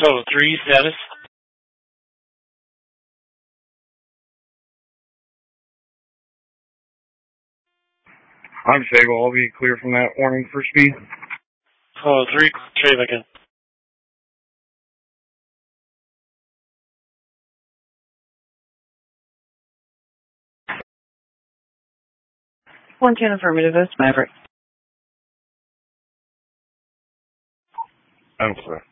Total 3 status. I'm stable. I'll be clear from that warning for speed. Total 3, trade again. One ten affirmative, that's Maverick. I'm sorry.